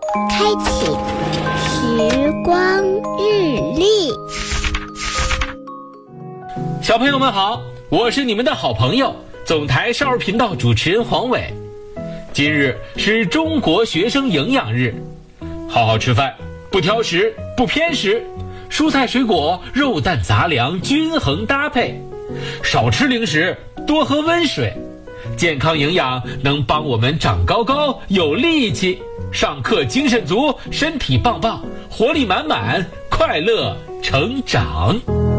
开启时光日历。 小朋友们好，我是你们的好朋友总台少儿频道主持人黄伟。今日是中国学生营养日，好好吃饭，不挑食，不偏食，蔬菜水果、肉蛋杂粮均衡搭配，少吃零食，多喝温水。健康营养能帮我们长高高，有力气，上课精神足，身体棒棒，活力满满，快乐成长。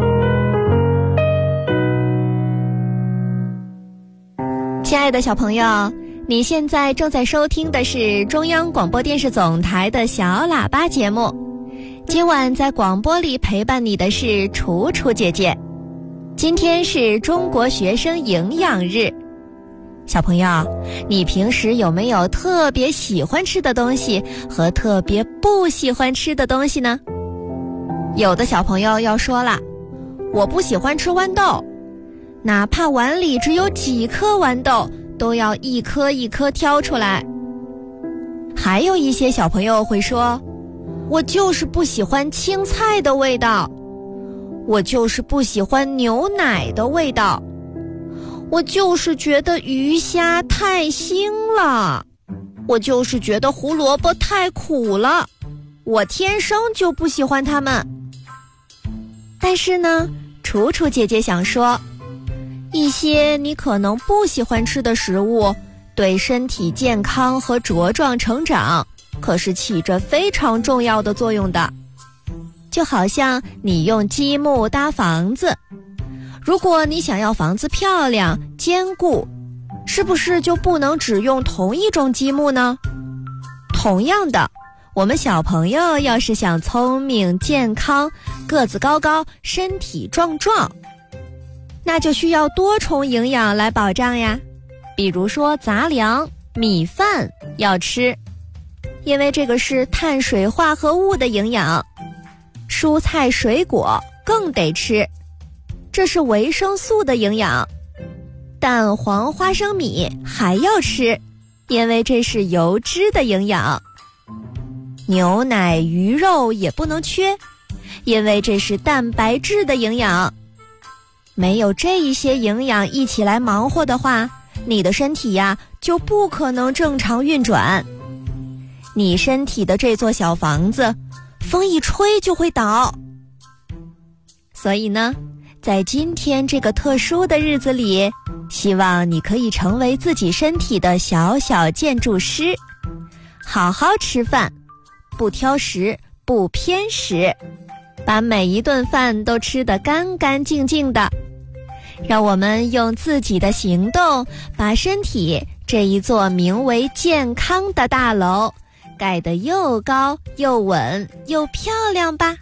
亲爱的小朋友，你现在正在收听的是中央广播电视总台的小喇叭节目。今晚在广播里陪伴你的是楚楚姐姐。今天是中国学生营养日。小朋友，你平时有没有特别喜欢吃的东西和特别不喜欢吃的东西呢？有的小朋友要说了，我不喜欢吃豌豆，哪怕碗里只有几颗豌豆，都要一颗一颗挑出来。还有一些小朋友会说，我就是不喜欢青菜的味道，我就是不喜欢牛奶的味道，我就是觉得鱼虾太腥了，我就是觉得胡萝卜太苦了，我天生就不喜欢它们。但是呢，楚楚姐姐想说，一些你可能不喜欢吃的食物，对身体健康和茁壮成长可是起着非常重要的作用的。就好像你用积木搭房子，如果你想要房子漂亮坚固，是不是就不能只用同一种积木呢？同样的，我们小朋友要是想聪明健康，个子高高，身体壮壮，那就需要多重营养来保障呀。比如说杂粮、米饭要吃，因为这个是碳水化合物的营养。蔬菜水果更得吃，这是维生素的营养。蛋黄花生米还要吃，因为这是油脂的营养。牛奶鱼肉也不能缺，因为这是蛋白质的营养。没有这一些营养一起来忙活的话，你的身体呀就不可能正常运转。你身体的这座小房子，风一吹就会倒。所以呢，在今天这个特殊的日子里，希望你可以成为自己身体的小小建筑师，好好吃饭，不挑食，不偏食，把每一顿饭都吃得干干净净的。让我们用自己的行动，把身体这一座名为健康的大楼盖得又高又稳又漂亮吧。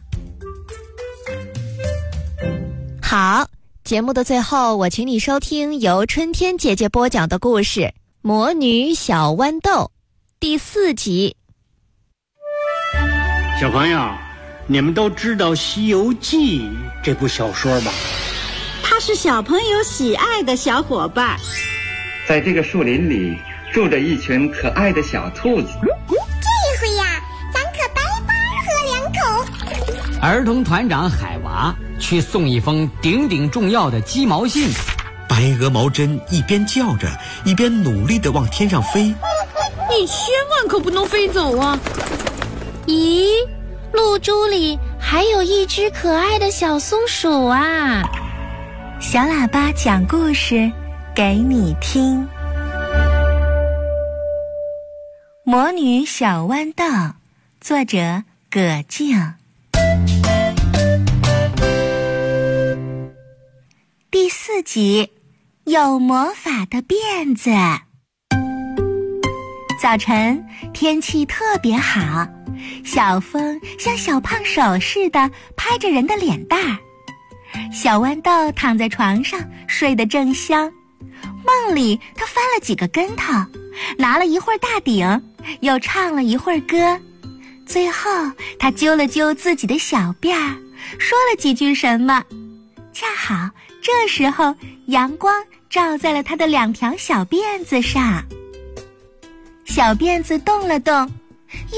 好，节目的最后，我请你收听由春天姐姐播讲的故事《魔女小豌豆》第4集。 小朋友，你们都知道《西游记》这部小说吧？ 它是小朋友喜爱的小伙伴。 在这个树林里住着一群可爱的小兔子。 这回呀，咱可白喝2口。 儿童团长海娃去送一封顶顶重要的鸡毛信。 白鹅毛针一边叫着，一边努力地往天上飞。 你千万可不能飞走啊！ 咦，露珠里还有一只可爱的小松鼠啊！ 小喇叭讲故事给你听。魔女小豌豆，作者葛静。第4集，有魔法的辫子。早晨天气特别好，小风像小胖手似的拍着人的脸蛋儿。小豌豆躺在床上睡得正香，梦里他翻了几个跟头，拿了一会儿大顶，又唱了一会儿歌，最后他揪了揪自己的小辫儿，说了几句什么。恰好这时候阳光照在了他的2条小辫子上，小辫子动了动，